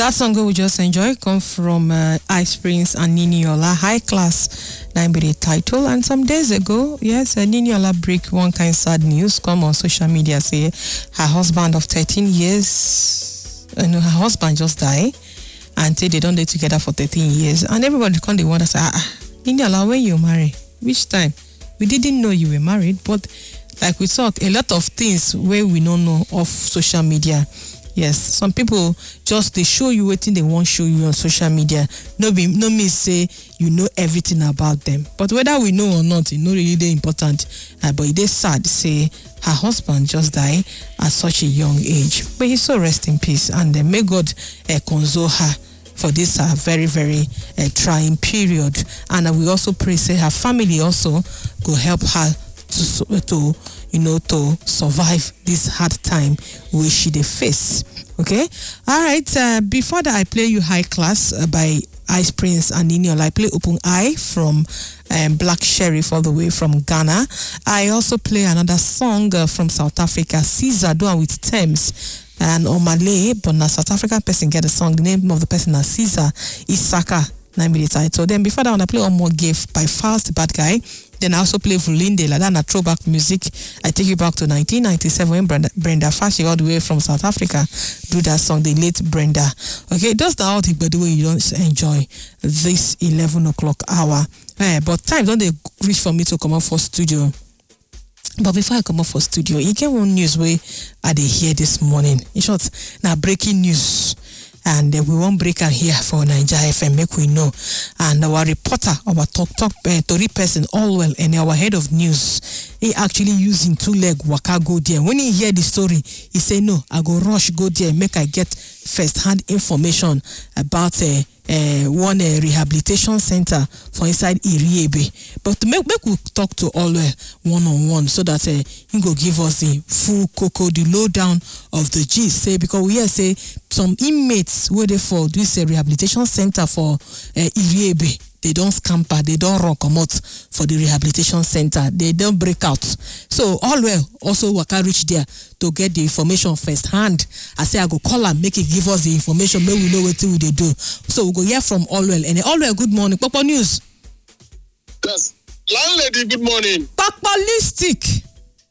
That song we just enjoy come from Ice Prince and Niniola, High Class, name be the title. And some days ago, yes, Niniola break one kind sad news, come on social media, say her husband of 13 years, her husband just died, and say they don't live together for 13 years. And everybody come they wonder, say, Niniola, when you marry? Which time? We didn't know you were married, but like we talk, a lot of things where we don't know of social media. Yes, some people just they show you what they want show you on social media. No me say you know everything about them. But whether we know or not, it's not really important. But it is sad to say her husband just died at such a young age. But he's so rest in peace, and may God console her for this very, very trying period. And we also pray say her family also go help her to survive this hard time which she dey face. Okay, all right. Before that, I play you High Class by Ice Prince and Niniola. I play Open Eye from Black Sheriff all the way from Ghana. I also play another song from South Africa, Caesar doing with Thames and Omale, but na South African person get the song. The name of the person is Caesar Isaka. 9 minutes title. Then before that one, I play On More Gift by Fast the Bad Guy. Then I also play Vulinde, like that, throwback music. I take you back to 1997 when Brenda Fassie, all the way from South Africa, do that song, the late Brenda. Okay, that's the outing, by the way, you don't enjoy this 11 o'clock hour. But time don't they reach for me to come up for studio. But before I come up for studio, you get one news where I dey hear this morning. In short, now breaking news. And we won't break her here for Nigeria FM, make we know. And our reporter, our talk Tori person, Allwell, and our head of news, he actually using 2-leg waka go there. When he hear the story, he say, no, I go rush go there, make I get first-hand information about one rehabilitation center for inside Iriebe. But to make we talk to Allwell one-on-one so that he go give us the full cocoa, the lowdown of the gist. Say because we hear say some inmates where they for this rehabilitation center for Iriebe. They don't scamper, they don't run come out for the rehabilitation center, they don't break out. So Allwell also waka reach there to get the information first hand. I say I go call her, make it give us the information, make we know what they do. So we go hear from Allwell. And Allwell, good morning. Papa News. Yes. Landlady, good morning. Papalistic.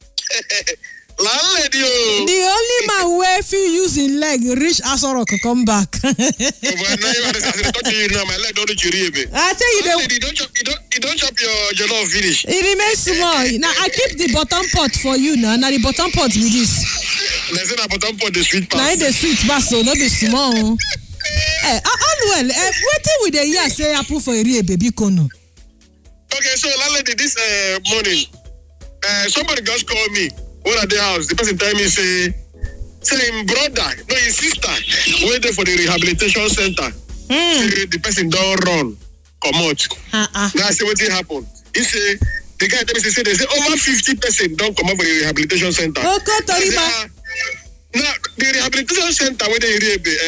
Landlady, the only man where if you use his leg reach Asoro to come back. I tell you, landlady, you don't chop your jollof finish. It remains small. Now I keep the bottom pot for you now. Now the bottom pot with this. Let's say the bottom pot the sweet pass. Now the sweet pass, so not be small. Allwell, waiting with the year say I put for a real baby kono. Okay, so landlady, this morning, somebody just called me. One at the house, the person tell me say him brother, no his sister, waiting for the rehabilitation center. Say the person don't run, come out. Now I say what happened. He say the guy tell me say they say over 50% don't come out for the rehabilitation center. Okay, Toriba. Now the rehabilitation center where they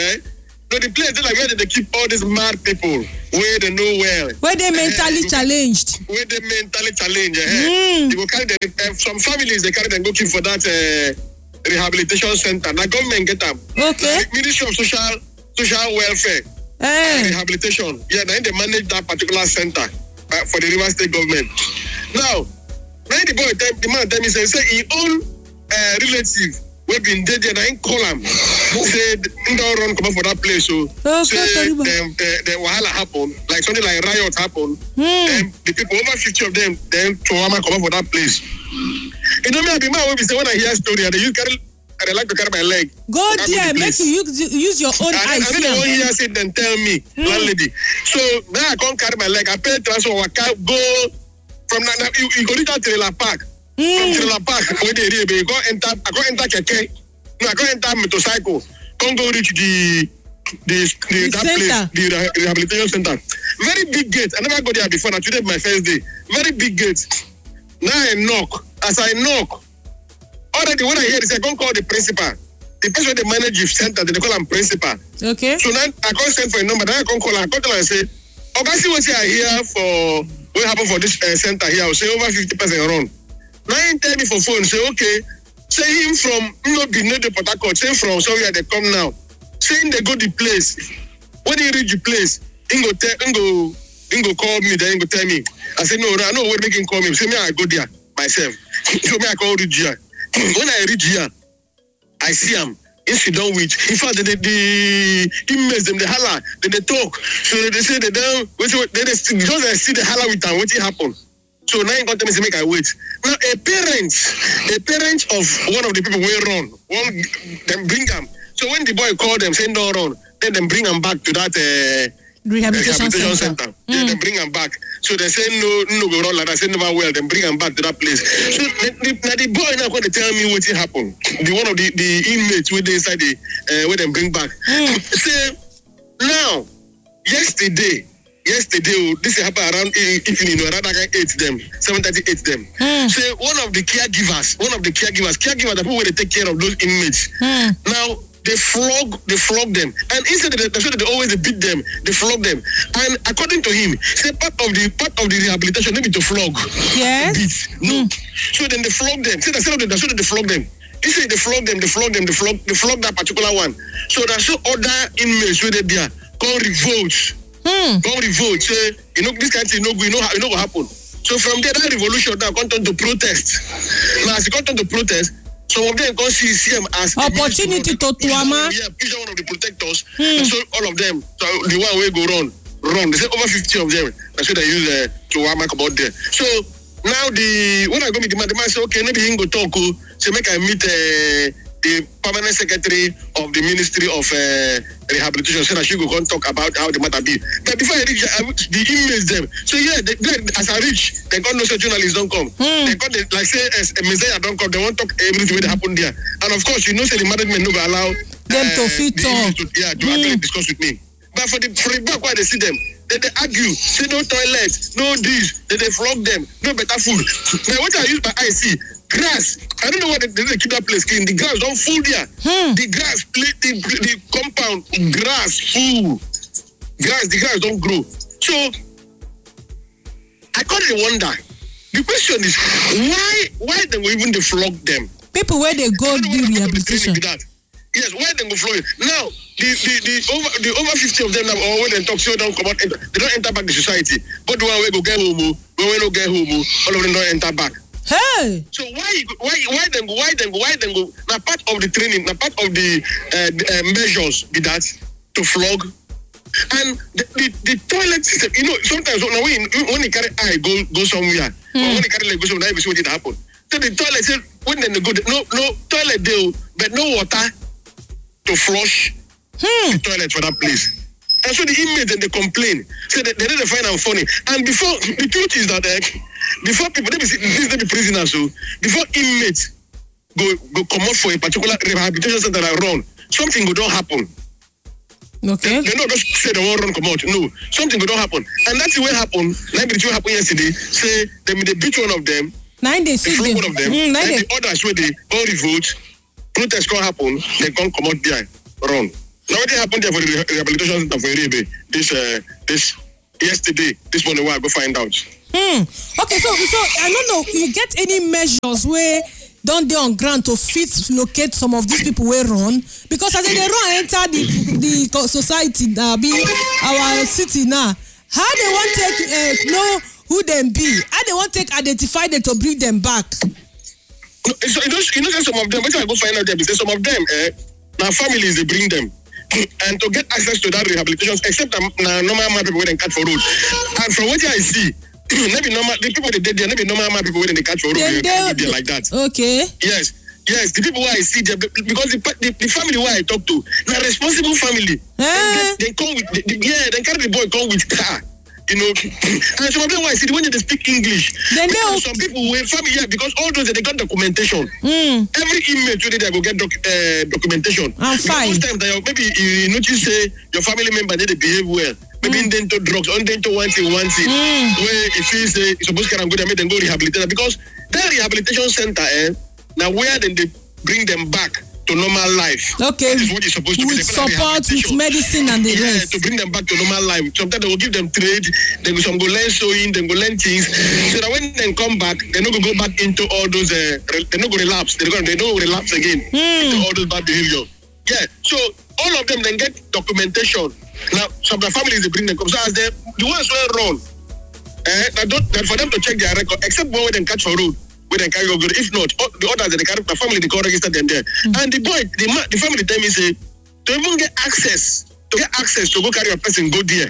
no the place like where they keep all these mad people where they know well. Where they mentally challenged. Where they mentally challenged. They go carry them, some families they carry them go keep for that rehabilitation center. Now government get them. Okay. Ministry of Social Welfare. Rehabilitation. Yeah, now they manage that particular center for the Rivers State government. Now the man tell me say his own relative we been dead and I ain't call him. Say don't run come up for that place. So say the wahala happen, like something like riot happen. Then the people over 50 of them then trauma come up for that place. You know me, I be man when we say when I hear story and I like to carry my leg. Go there, make you use your own eyes. I don't want to hear say then tell me, landlady. So now I can't carry my leg. I pay transfer. I can't go from now. You go reach out to the park. From Trailer Park, where they I go enter keke. No, I go enter motorcycle. Come go reach the that place, the rehabilitation center. Very big gate. I never go there before. Now today my first day. Very big gate. Now I knock. As I knock, already when I hear this, I go call the principal. The person they manage the center, they call him principal. Okay. So now I can't send for a number. Then I can call her. I call her and say, okay, see what you are here for. What happened for this center here? I will say over 50% run. Now he tell me for phone, say okay, say him from no the Port Harcourt, say from somewhere they come now. saying they go the place. When he reach the place, he go call me, then he go tell me. I said, no, what make him call me? Say me, I go there myself. So me, I call reach here. When I reach here, I see him. In fact, the inmates, them, they holler, they talk. So they say they don't, they just see the holler with them, what happened. So now you got to make I wait. Now a parent of one of the people will run. Them bring them. So when the boy called them, say no run, then them bring them back to that rehabilitation center. Yeah, then bring them back. So they say no go run like that. Say never well. Then bring them back to that place. So now the boy now going to tell me what happened. The one of the inmates where they inside where them bring back. Say now yesterday, this happened around evening, around 8 them, 7:38 them. Say one of the caregivers that people where they take care of those inmates. Now they flog them, and instead they always beat them, they flog them. And according to him, say part of the rehabilitation maybe to flog. Yes. Beat. No. So then they flog them. Say they flog them. Instead they flog that particular one. So there's so other inmates where they there called revolt. Come revolt, say, this kind of thing no go happen. So from there, that revolution now come to protest. Now as it come to protest, some of them can see him as opportunity to tuama. Yeah, he's one of the protectors. So all of them, so the one way go run. They say over 50 of them. That's what they use tuama about there. So now when I go meet the man say, okay, maybe he go talk. So make I meet the permanent secretary of the Ministry of Rehabilitation, so that she go come talk about how the matter be. But before I reach, the inmates them. So yeah, as I reach, they can't know say journalists don't come. They can't like say as a Messiah don't come. They won't talk everything that happened there. And of course, say the management no go allow them to fit talk. To actually discuss with me. But for the back where they see them, they argue, say no toilet, no this, they flog them, no better food. Now what I use my eye see. Grass. I don't know why they keep that place clean. The grass don't full there. The grass, the compound, grass full. The grass don't grow. So I can't wonder. The question is why they will even flog them? People where they go do rehabilitation. Yes, why they go flog it? Now the over 50 of them now, or when they talk, so they don't come out, they don't enter back the society. But the one we go get home, when we don't get home, all of them don't enter back. Hey. So why them go? Now part of the training, now part of the measures be that to flog, and the toilet system. Sometimes when you carry eye go somewhere, or when you carry leg go somewhere, you see what it happen. So the toilet say when they go, no toilet there, but no water to flush the toilet for that place. And so the inmates then they complain. So they didn't find them funny. And before the truth is that before people this be prisoners, so before inmates go come out for a particular rehabilitation center that run, something don't happen. Okay. They not just say they won't run come out. No, something don't happen. And that's what happened. Like what happened yesterday. Say they beat one of them. They flog one of them. And the others where they all revolt, protest can't happen. They can't come out there run. Now what happened there for the rehabilitation center for Irebe this yesterday, this morning where I go find out. Okay, so I don't know, you get any measures where don't they on ground to locate some of these people where run? Because as they run enter the society be our city now. How they want to know who them be? How they want to identify them to bring them back? So some of them, which I go find out there, because some of them, now families they bring them. And to get access to that rehabilitation, except normal people where they catch for road. And from what I see, maybe normal the people they did there, maybe normal people where they catch for road, they like that. Okay. Yes, the people where I see them, because the family where I talk to, the responsible family, they come with they carry the boy come with car. And some of them why I see when they speak English. Then some people were family because all those they got documentation. Every inmate today they go get documentation. I'm fine. Most times maybe you notice say your family member they behave well. Maybe into drugs, or into one thing. Where if you say it's supposed to go there, make them go rehabilitation because that rehabilitation center now where then they bring them back to normal life. Okay. That is what you're supposed to be. With support, with medicine and the rest. To bring them back to normal life. Sometimes they will give them trade, some go learn sewing, they go learn things. So that when they come back, they're not going to go back into all those, they're not going to relapse. They don't relapse again into all those bad behavior. Yeah. So all of them then get documentation. Now some of the families they bring them come. So as the ones were run, that for them to check their record, except when they catch for road, where they carry go good. If not, the others they carry the family they can register them there. And the family tell me say to even get access to go carry a person go there.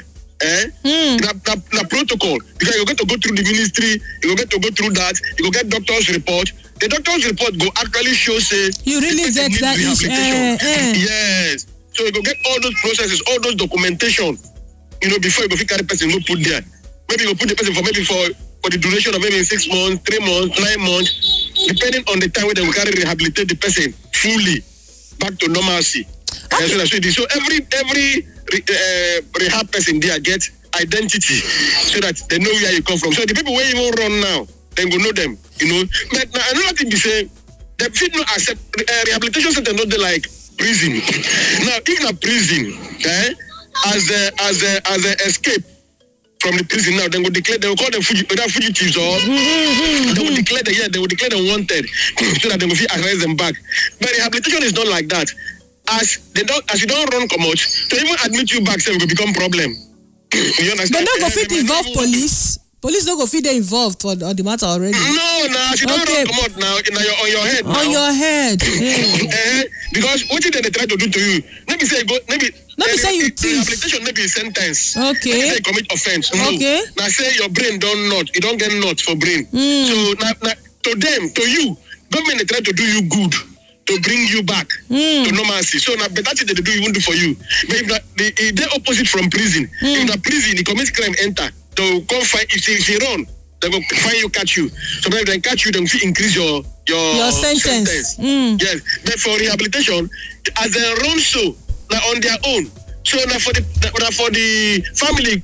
The protocol, because you get to go through the ministry, you get to go through that, you go get doctor's report. The doctor's report go actually show say you really get that rehabilitation. Yes. So you go get all those processes, all those documentation, before you go carry person go put there. Maybe you go put the person for the duration of maybe 6 months, 3 months, 9 months, depending on the time when they will carry rehabilitate the person fully back to normalcy. Okay. So every rehab person there get identity so that they know where you come from. So the people where you won't run now, then go know them, But now another thing be say, they fit not accept rehabilitation center not they like prison. Now if not prison, as a escape from the prison now, they will call them fugitives or they will declare them wanted so that they will arrest them back. But rehabilitation is not like that. As you don't run come out, to even admit you back, so it will become problem. You understand? But no go fit involve police. Police don't go fit they involved for the matter already. No, you don't run come out now. On your head. On your head. Because what did they try to do to you? Maybe say you thief. Rehabilitation maybe a sentence. Okay. Maybe say commit offense. No. Okay. Now say your brain don't nut. You don't get nut for brain. So now to them, to you, government they try to do you good. To bring you back to normalcy. So now better thing they do even do for you. But if they opposite from prison, in the prison, he commits crime, enter. They'll come find if he run, they will find you, catch you. Sometimes they catch you, they will increase your sentence. Yes. But for rehabilitation, as they run so, now on their own. So now for the family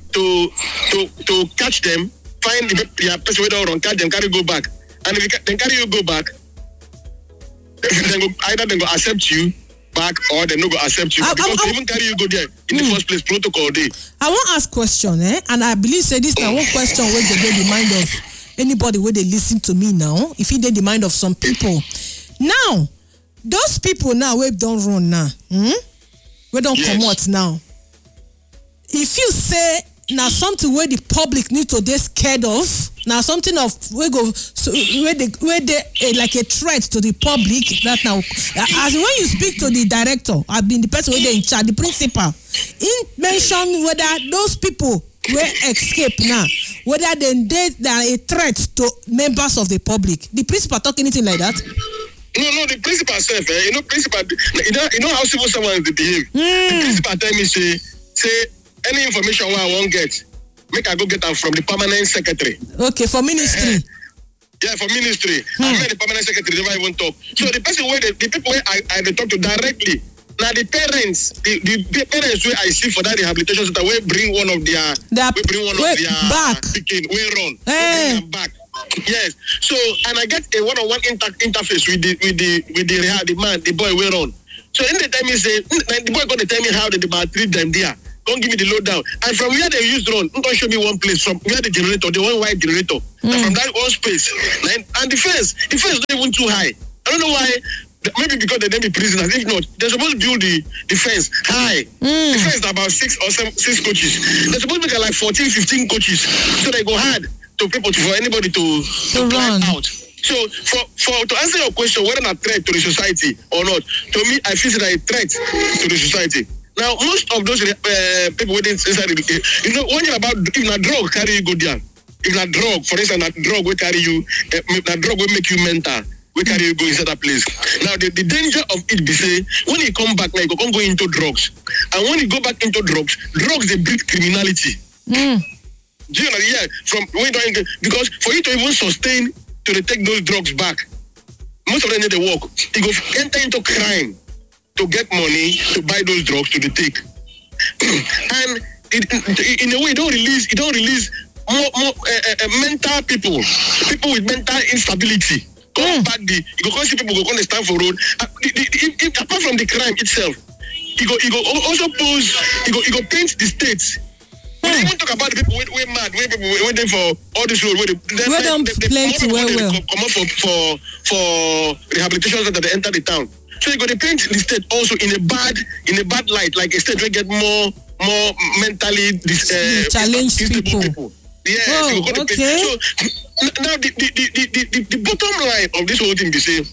to catch them, find the person where they run, catch them, carry go back. And if they carry you go back, either they go accept you back or they no go accept you because they even carry you go there in the first place protocol day. I want to ask question, and I believe say this now one question where they get the mind of anybody where they listen to me now. If it in the mind of some people, now those people now we don't run now, we don't come out now. If you say now something where the public need to be scared of. Now something of where they like a threat to the public that now as when you speak to the director, I've been the person where they in charge, the principal, in mention whether those people will escape now, whether they are a threat to members of the public. The principal talk anything like that? No, the principal self, principal, you know how civil servants behave. The principal tell me say any information where I won't get. Make I go get them from the permanent secretary. Okay, for ministry. Yeah, for ministry. I met the permanent secretary never even talk. So the person where the people where I talk to directly. Now the parents, the parents where I see for that rehabilitation center, we bring one of their back. Picking, we run. Bring them back. Yes. So and I get a one-on-one interface with the rehab, the man, the boy we run. So in the time he say, the boy gonna tell me how they treat them there. Don't give me the lowdown. And from where they used run, don't show me one place. From where the generator, the one white generator. And from that one space. And the fence is not even too high. I don't know why. Maybe because they don't be prisoners. If not, they're supposed to build the fence high. The fence is about 6 or 7 coaches. They're supposed to make like 14, 15 coaches. So they go hard to people, for anybody to climb out. So for to answer your question, whether a threat to the society or not, to me, I feel that a threat to the society. Now, most of those people waiting inside the when you're about if a drug carry you go there, if a drug, for instance, a drug will carry you, a drug will make you mental, will carry you go inside that place. Now, the danger of it be say when you come back, now you can go into drugs, and when you go back into drugs they breed criminality. Do you know? Yeah, from when you don't, because for you to even sustain to take those drugs back, most of them need to work. You go enter into crime. To get money to buy those drugs to take, and in a way, you don't release more mental people with mental instability. Come back you go see people go stand for road. Apart from the crime itself, you go also pose. You go paint the states. We don't even talk about the people who mad, people waiting for all this road. They don't plenty well. Come up for rehabilitation that they enter the town. So you got to paint the state also in a bad light, like a state will get more mentally challenged people. Yeah. Oh, okay. So now the bottom line of this whole thing be say,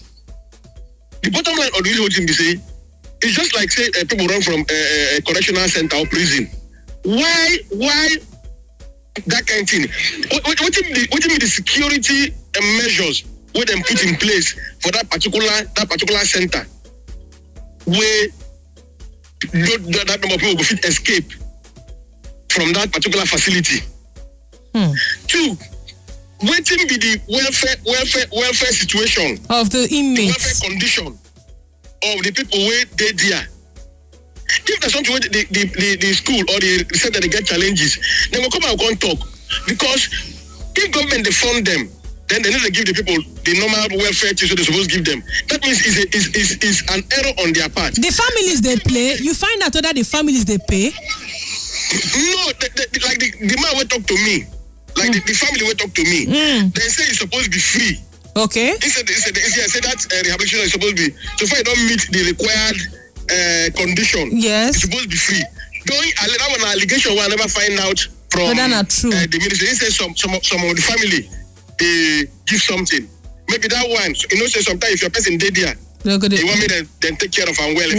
it's just like say people run from a correctional center or prison. Why that kind of thing? What mean the security measures where them put in place for that particular center where that number of people will fit escape from that particular facility? Two, waiting be the welfare situation of the inmates, the welfare condition of the people where they there. If there's something where the school or the center they get challenges, then we'll come out and talk. Because if government they fund them, then they need to give the people the normal welfare so they're supposed to give them. That means is an error on their part. The families they pay, you find out whether the families they pay? No, like the man will talk to me. Like the family will talk to me. They say it's supposed to be free. Okay. He said that rehabilitation is supposed to be, so far it don't meet the required condition. Yes. It's supposed to be free. That one allegation I never find out from the ministry. He said some of the family they give something. Maybe that one, say sometimes if your person dead there, they want me to then take care of and well.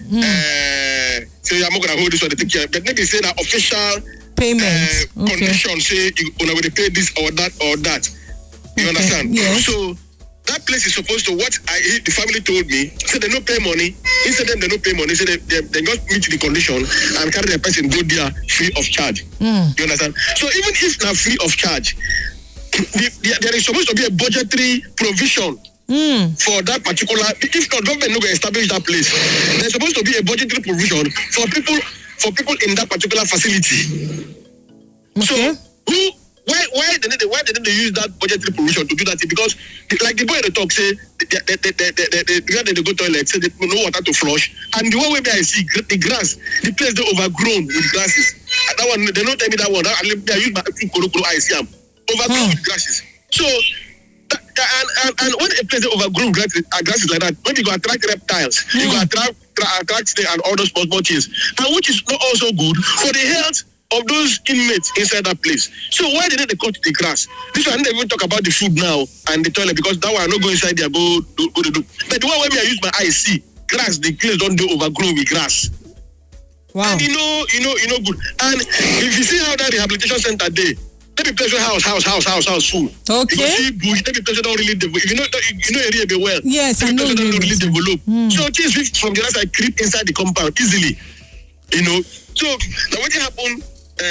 So I'm not gonna hold this or they take care. But maybe say that official payment condition say you will pay this or that. You understand? Yes. So that place is supposed to the family told me. Said they don't pay money. Instead they don't pay money. So they just meet the condition and carry the person go there free of charge. You understand? So even if not free of charge, there is supposed to be a budgetary provision for that particular. If not, government not going to establish that place. There's supposed to be a budgetary provision for people in that particular facility. Okay. So why didn't they use that budgetary provision to do that? Because like the boy at the talk say they go toilet, say they no water to flush, and the one way I see the grass, the place they overgrown with grasses. And that one they don't tell me that one. I use my I see them overgrown with grasses. So and when a place they overgrown grasses like that, when you go attract reptiles, you go attract snake and all those small things, and which is not also good for the health of those inmates inside that place. So why didn't they cut the grass? This one, I didn't even talk about the food now and the toilet, because that one I not go inside there, go do. But the one where I use my eye see, grass, the place don't do overgrown with grass. Wow. And you know good. And if you see how that rehabilitation center there, maybe place house full. Okay. You see bush, maybe place don't really develop. If you know area be well. Yes, I know. Don't really develop. So things from the other side creep inside the compound easily. So now what happened?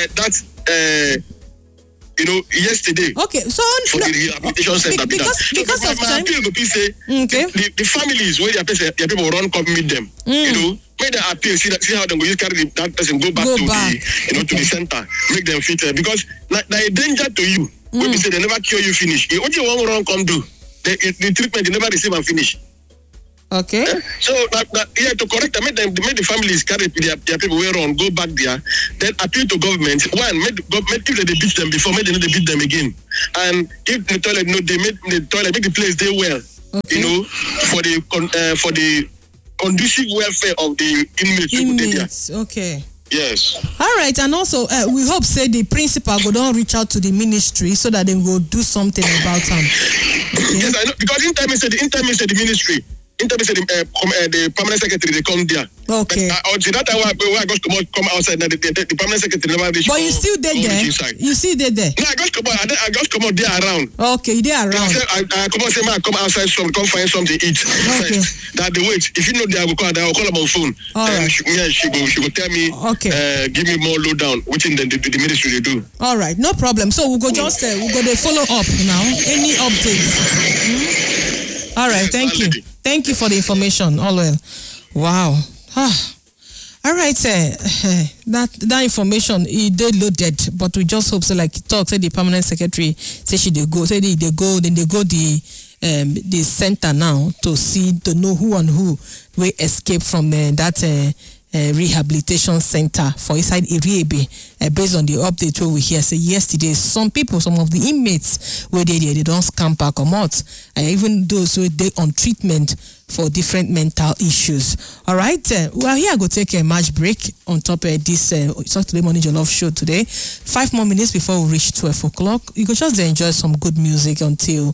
Yesterday. Okay, so for the rehabilitation center. Because of time. Appeal to say the families where their people run come meet them. Make them appeal, see how they go use carry that person go back. To the center, make them fit. Because like a danger to you. When we say they never cure you finish. What you want run come do? The treatment you never receive and finish. Okay. So to correct them, make the families carry their people where on go back there, then appeal to government. One, make if they beat them before, make them beat them again. And if the toilet they make the toilet, make the place they well. Okay. For the conducive welfare of the inmates. Okay. Yes. All right, and also we hope say the principal go don't reach out to the ministry so that they will do something about them. Okay. Yes, I know, because in time the ministry. The permanent secretary they come there. Okay. But until that time where I just come outside, the permanent secretary never reach. But you still there? You still there? No, I just come out there around. Okay, you there around. I come out say I come outside come find something to eat. Okay. That they wait. If you know they will call them on phone. Right. She go tell me. Okay. Give me more lowdown. Which in the ministry they do. All right, no problem. So we go just we go they follow up now. Any updates? All right, thank you. Thank you for the information, Olwell. Wow. All right, that information it did loaded, but we just hope so. Like talk, say the permanent secretary say they go then they go the center now to know who and who will escape from that rehabilitation center for inside Iriebe. Based on the update where we hear say yesterday, some of the inmates where they don't scamper come out, and even those who they on treatment for different mental issues. All right, well, here I go take a match break on top of this Saturday Morning Jollof show today. 5 more minutes before we reach 12 o'clock. You can just enjoy some good music until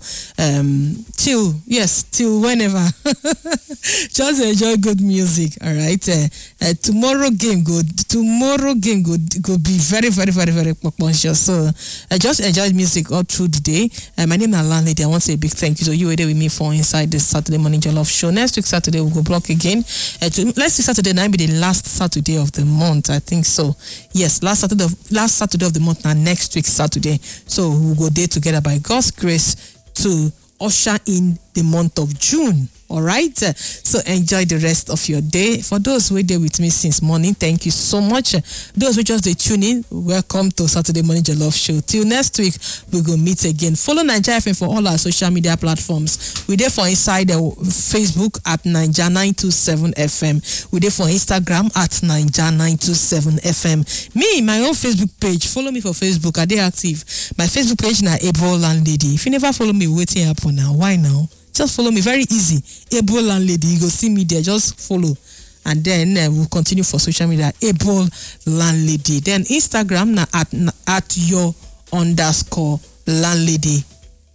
till whenever. Just enjoy good music. All right, tomorrow game go be very, very, very, very conscious. So just enjoy music all through the day. My name is Landlady. I want to say a big thank you. So you were there with me for inside this Saturday Morning Jollof show. Next week Saturday we'll go block again. Let's see, Saturday night be the last Saturday of the month. I think so. Yes, last Saturday of the month. Now next week Saturday. So we'll go there together by God's grace to usher in the month of June. All right, so enjoy the rest of your day. For those who are there with me since morning, thank you so much. Those who just tune in, welcome to Saturday Morning Jollof show. Till next week, we go meet again. Follow Naija FM for all our social media platforms. We're there for inside Facebook at Naija 927 FM. We're there for Instagram at Naija 927 FM. Me, my own Facebook page. Follow me for Facebook. Are they active? My Facebook page now Able Landlady. If you never follow me, waiting up now. Why now? Just follow me, very easy. Able Landlady, you go see me there, just follow. And then we'll continue for social media, Able Landlady. Then Instagram now at your underscore landlady.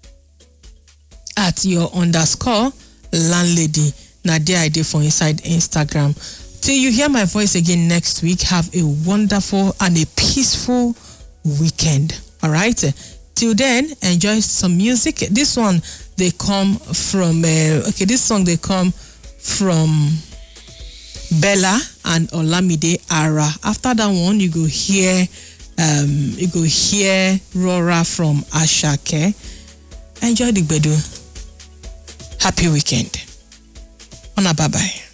At your underscore landlady. Now there I did for inside Instagram. Till you hear my voice again next week, have a wonderful and a peaceful weekend. All right? Till then, enjoy some music. This one, they come from this song they come from Bella and Olamide Ara. After that one, you go hear Rora from Ashake. Enjoy the gbedu. Happy weekend. Ona bye bye.